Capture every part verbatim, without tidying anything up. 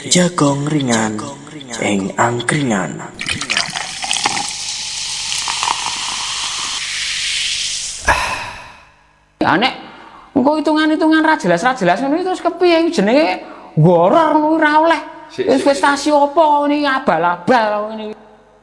Jagong ringan ing angkringan. Anek engko hitungan-hitungan ra jelas-ra jelas ngono terus kepiye jenenge horor ngono ora oleh. Investasi apa ini abal-abal ini.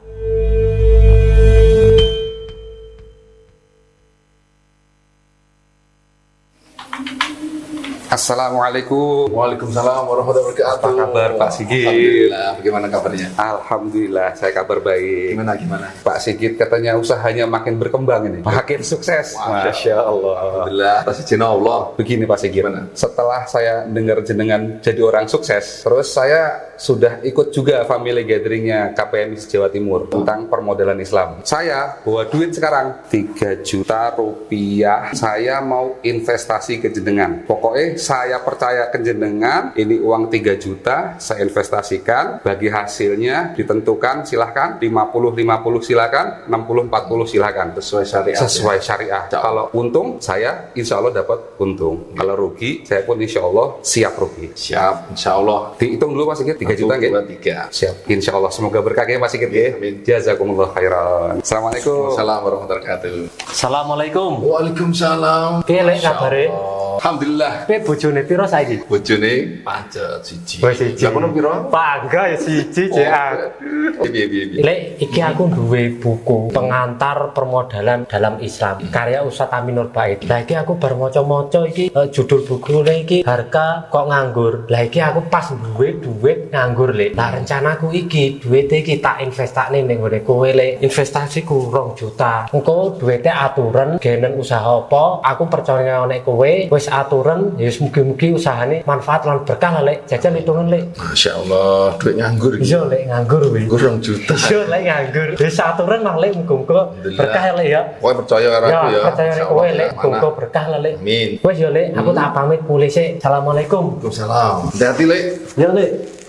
Assalamualaikum. Waalaikumsalam warahmatullahi wabarakatuh. Apa kabar Pak Sigit? Alhamdulillah. Bagaimana kabarnya? Alhamdulillah, saya kabar baik. Gimana gimana? Pak Sigit katanya usahanya makin berkembang ini, makin sukses. Masya Allah. Alhamdulillah. Atas izin Allah. Begini Pak Sigit, Gimana? setelah saya dengar jenengan jadi orang sukses, terus saya sudah ikut juga family gatheringnya K P M I Jawa Timur tentang permodalan Islam. Saya bawa duit sekarang tiga juta rupiah. Saya mau investasi ke jenengan. Pokoknya saya percaya ke jenengan, ini uang tiga juta saya investasikan, bagi hasilnya ditentukan silahkan, lima puluh lima puluh silahkan, enam puluh empat puluh silahkan, Sesuai syariat. sesuai syariah. Ya. Kalau untung saya insya Allah dapat untung, kalau rugi saya pun insya Allah siap rugi. Siap, insya Allah. Dihitung dulu Pak Sigit, tiga juta Satu, nggih? dua, tiga. Siap, insya Allah semoga berkah ya Pak Sigit ya. Amin. Jazakumullah khairan. Assalamualaikum. Assalamualaikum warahmatullahi wabarakatuh. Assalamualaikum. Waalaikumsalam. Piye lek kabare? Alhamdulillah. Piye bojone piro saiki? Bojone pancet siji. Wes siji. Lah kono piro? Pangga ya siji cek. Piye piye piye. Lek iki aku duwe buku pengantar permodalan dalam Islam karya Ustaz Aminur Bait. Lah iki aku bar maca-maca iki eh, judul bukune iki harga kok nganggur. Lah iki aku pas duwe duit nganggur lek. Lah rencanaku iki duit iki tak investane ning ngene kowe lek investasiku rong juta. Engko duite aturan genen usaha apa aku percaya nek kowe wis aturan ya wis mugi-mugi usahane manfaat lan berkah lah lek. Jajal hitungan lek. Masya Allah, duit nganggur. Iya lek nganggur wis. Nganggur rong juta. Iya lek nganggur. Wis aturan lah lek muga-muga berkah lek ya. Kowe percaya karo aku Ya, ya. percaya nek Insya kowe Allah, lek ya. muga Mana? berkah lah lek. Amin. Wis ya lek, aku tak pamit mulih sik. Assalamualaikum. Waalaikumsalam. Hati-hati lek. Ya lek.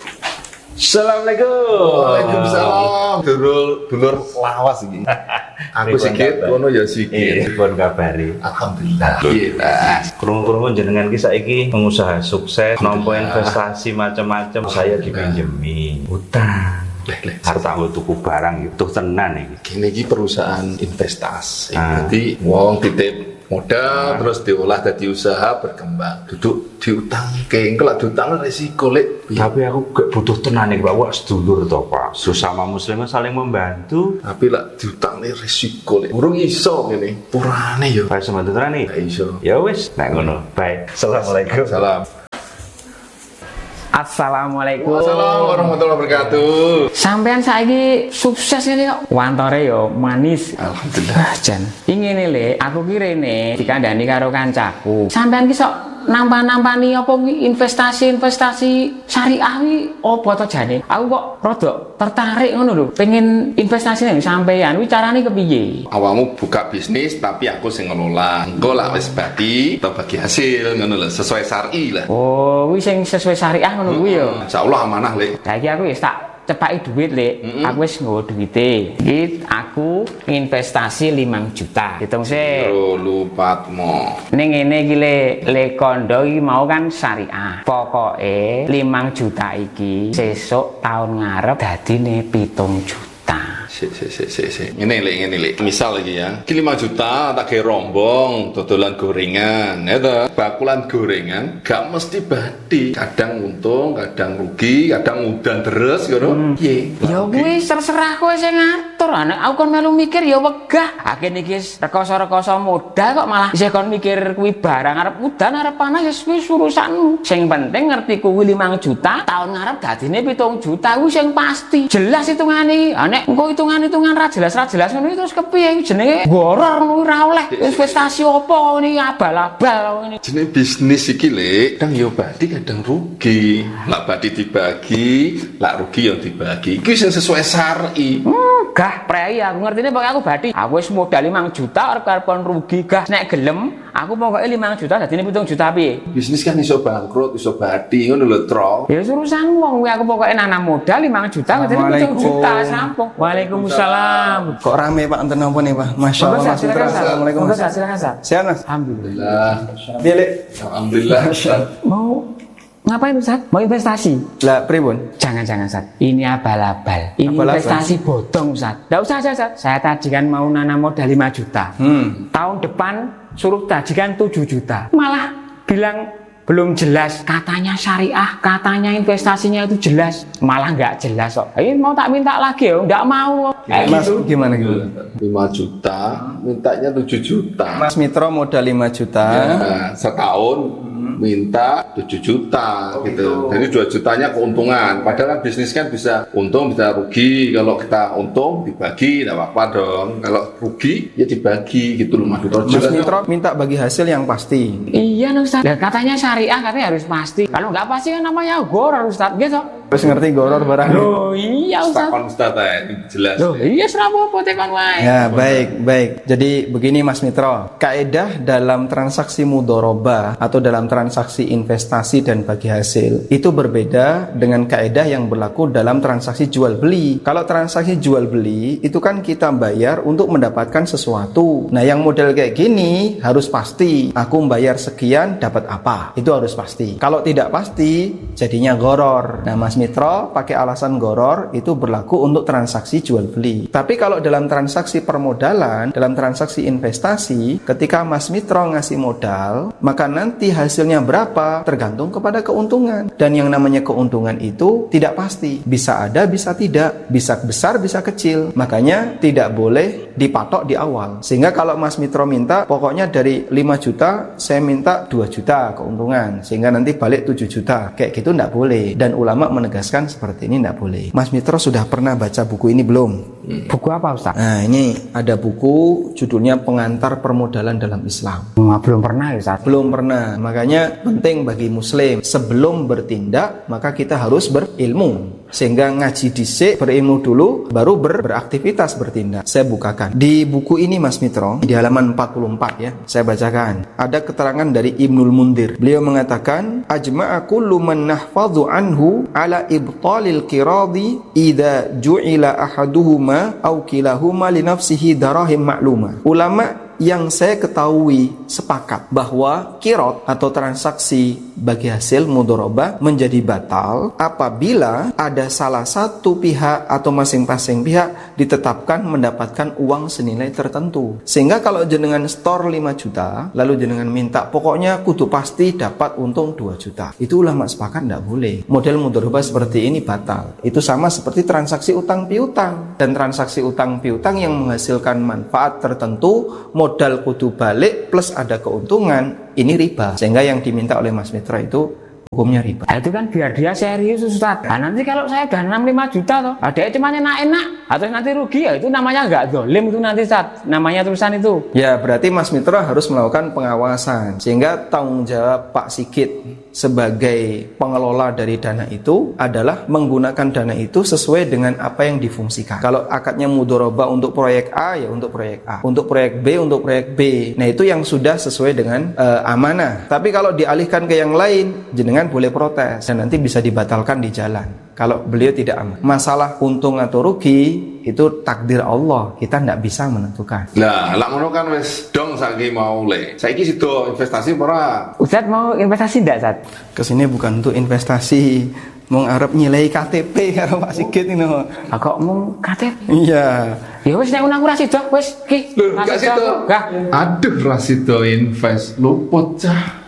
Assalamualaikum. Waalaikumsalam. Dulur dulur lawas iki. Aku sikit, kono ya sikit. Pun kabari. Alhamdulillah. Iya. Krungu-krungu jenengan ki saiki pengusaha sukses, nampa investasi macam-macam, saya dipinjemi utang. Lek lek. Harta nggo tuku barang itu tenan iki. Kini iki perusahaan investasi. Ah. Jadi wong titip modal terus diolah jadi usaha berkembang. Duduk diutang ke engko lak diutang resiko lek. Tapi aku gak butuh tenan iki, Pak. Wah, sedulur to, Pak. Sesama muslim saling membantu. Tapi lak diutang nih resiko lek. Urung iso ngene. Purane yo. Bae sembantu tenan Gak iki. iso. Ya wis, nek ngono. Baik. Assalamualaikum. Salam. Assalamualaikum. Assalamualaikum warahmatullahi wabarakatuh. Sampean saiki sukses ini kok. Wantore yo manis. Alhamdulillah. Jan. Iki ngene le, aku ki rene dikandani karo kancaku. Sampean ki sok nambah-nampani apa kuwi investasi-investasi syariah kuwi apa to jane? Aku kok rada tertarik ngono lho. Pengen investasi nang sampean kuwi carane kepiye? Awakmu buka bisnis tapi aku sing ngelola. Engko lak wis badi atau bagi hasil ngono lho sesuai syar'i lah. Oh, kuwi sing sesuai syariah ngono kuwi yo. Insyaallah amanah lek. Lah iki aku wis tak cepaki duit lek. Mm-mm. Aku wis nggawa duwite. Iki aku investasi lima juta. Hitung sih. Yo lupatmu. Ning ngene iki le, le kondo iki mau kan syariah. Pokoke lima juta iki sesuk tahun ngarep dadine pitung juta. Si, si, si, si, si. Ini lek, ini lek. Misal lagi ya, ki lima juta tak kayak rombong, dodolan gorengan, ya toh. Bakulan gorengan, gak mesti badi. Kadang untung, kadang rugi, kadang udan terus, gitu. Hmm. Ya kuwi terserah kowe sing ngatur. Anak aku kon melu mikir ya wegah. Akhir iki rekoso-rekoso modal kok malah isih kon mikir kuwi barang arep udan arep panas ya wis urusanmu. Sing penting ngerti kuwi lima juta, tahun ngarep dadine pitung juta kuwi sing pasti. Jelas hitungane. Anek engko hitungan-hitungan ra jelas-ra jelas ngono terus kepiye jenenge horor ngono ora oleh. Investasi apa ini abal-abal ini. Jenenge bisnis iki lek, kadang yo badi, kadang rugi. Lak badi dibagi, lak rugi yo dibagi. Iki sing sesuai syar'i. Hmm, gah prei aku ngertine pokoke aku badi. Aku wis modal lima juta arep karepon rugi gah. Nek gelem aku pokoke lima juta dadine pitung juta piye? Bisnis kan iso bangkrut, iso badi ngono lho, Tro. Ya urusan wong kuwi aku pokoke nanam modal lima juta dadine pitung juta sampung. Waalaikumsalam. Kok rame Pak, enten apa nih Pak? Masya Allah Mas Putra. Assalamualaikum. Monggo silakan Mas. Sehat Mas? Alhamdulillah. Alhamdulillah. Biar Lek. Alhamdulillah. Mau Ngapain Ustaz? Mau investasi? Lah pripun? Jangan-jangan Ustaz. Ini abal-abal. Ini Abal-abal? investasi bodong Ustaz. Enggak usah aja Ustaz. Saya tajikan mau nanam modal lima juta. Hmm. Tahun depan suruh tajikan tujuh juta. Malah bilang belum jelas, katanya syariah, katanya investasinya itu jelas, malah nggak jelas kok. Ini mau tak minta lagi ya, nggak mau. Eh, Mas gimana gimana? lima juta, mintanya tujuh juta. Mas Mitro modal lima juta. Ya, setahun minta tujuh juta gitu. Jadi dua jutanya keuntungan. Padahal kan bisnis kan bisa untung bisa rugi. Kalau kita untung dibagi tidak apa-apa dong. Kalau rugi ya dibagi gitu loh Mas Mitro. Mas Mitro minta bagi hasil yang pasti. Iya Ustaz. Dan katanya syariah katanya harus pasti. Kalau nggak pasti kan namanya goror Ustaz. Gitu. Terus ngerti goror barang. Oh iya Ustaz. Takon Ustaz ya, ini jelas. Loh, iya serabu apa tekan wae. Ya baik baik. Jadi begini Mas Mitro, kaedah dalam transaksi mudharabah atau dalam transaksi investasi dan bagi hasil itu berbeda dengan kaedah yang berlaku dalam transaksi jual beli. Kalau transaksi jual beli itu kan kita bayar untuk mendapatkan sesuatu. Nah yang model kayak gini harus pasti. Aku bayar sekian dapat apa? Itu harus pasti. Kalau tidak pasti jadinya goror. Nah Mas Mitro pakai alasan goror itu berlaku untuk transaksi jual beli. Tapi kalau dalam transaksi permodalan, dalam transaksi investasi, ketika Mas Mitro ngasih modal, maka nanti hasilnya berapa tergantung kepada keuntungan. Dan yang namanya keuntungan itu tidak pasti. Bisa ada, bisa tidak. Bisa besar, bisa kecil. Makanya tidak boleh dipatok di awal. Sehingga kalau Mas Mitro minta, pokoknya dari lima juta, saya minta dua juta keuntungan. Sehingga nanti balik tujuh juta. Kayak gitu tidak boleh. Dan ulama menegaskan seperti ini tidak boleh. Mas Mitro sudah pernah baca buku ini belum? Buku apa Ustaz? Nah ini ada buku judulnya Pengantar Permodalan dalam Islam. Oh, belum pernah ya Ustaz. Belum pernah. Makanya penting bagi muslim sebelum bertindak maka kita harus berilmu. Sehingga ngaji dhisik, berilmu dulu, baru ber beraktivitas bertindak. Saya bukakan. Di buku ini Mas Mitro, di halaman empat puluh empat ya, saya bacakan. Ada keterangan dari Ibnul Mundhir. Beliau mengatakan, ajma'a kullu man nahfadhu anhu ala ibtalil qiradi idza ju'ila ahaduhuma aw kilahuma li nafsihi darahim ma'luma. Ulama yang saya ketahui sepakat bahwa kirot atau transaksi bagi hasil mudharabah menjadi batal apabila ada salah satu pihak atau masing-masing pihak ditetapkan mendapatkan uang senilai tertentu. Sehingga kalau jenengan store lima juta lalu jenengan minta pokoknya kudu pasti dapat untung dua juta, itu ulama sepakat tidak boleh. Model mudharabah seperti ini batal. Itu sama seperti transaksi utang piutang. Dan transaksi utang piutang yang menghasilkan manfaat tertentu, modal kudu balik plus ada keuntungan, ini riba. Sehingga yang diminta oleh Mas Mitra itu hukumnya riba. Nah, itu kan biar dia serius Ustaz. Nah, nanti kalau saya udah enam puluh lima juta toh, ada cuma enak-enak atau nanti rugi ya itu namanya enggak zalim itu nanti Ustaz. Namanya tulisan itu. Ya, berarti Mas Mitra harus melakukan pengawasan sehingga tanggung jawab Pak Sigit sebagai pengelola dari dana itu adalah menggunakan dana itu sesuai dengan apa yang difungsikan. Kalau akadnya mudharabah untuk proyek A ya untuk proyek A, untuk proyek B untuk proyek B. Nah, itu yang sudah sesuai dengan uh, amanah. Tapi kalau dialihkan ke yang lain, jenengan boleh protes dan nanti bisa dibatalkan di jalan kalau beliau tidak aman. Masalah untung atau rugi itu takdir Allah, kita tidak bisa menentukan. Lah, lak ngono kan wis dong saiki mau le. Saiki sido investasi ora? Ustaz mau investasi ndak, Ustaz? Kesini bukan untuk investasi, mau ngarep nyilai K T P karo Pak Sigit ini. Ah kok mau K T P? Iya. Ya wis nek aku ra sida wis iki. Lho, gak sido. Gak. Aduh, ra sido invest luput cah.